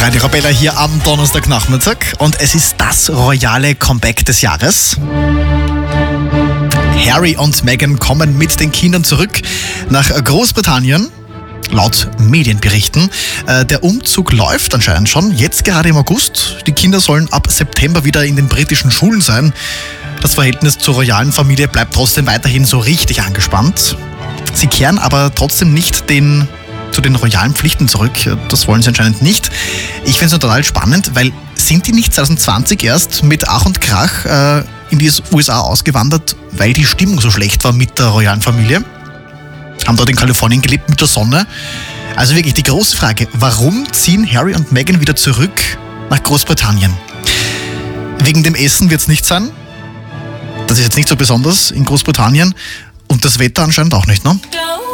Radio Arabella hier am Donnerstagnachmittag und es ist das royale Comeback des Jahres. Harry und Meghan kommen mit den Kindern zurück nach Großbritannien. Laut Medienberichten. Der Umzug läuft anscheinend schon, jetzt gerade im August. Die Kinder sollen ab September wieder in den britischen Schulen sein. Das Verhältnis zur royalen Familie bleibt trotzdem weiterhin so richtig angespannt. Sie kehren aber trotzdem nicht zu den royalen Pflichten zurück. Das wollen sie anscheinend nicht. Ich finde es total spannend, weil sind die nicht 2020 erst mit Ach und Krach in die USA ausgewandert, weil die Stimmung so schlecht war mit der royalen Familie? Haben dort in Kalifornien gelebt mit der Sonne. Also wirklich die große Frage, warum ziehen Harry und Meghan wieder zurück nach Großbritannien? Wegen dem Essen wird es nicht sein. Das ist jetzt nicht so besonders in Großbritannien. Und das Wetter anscheinend auch nicht, ne?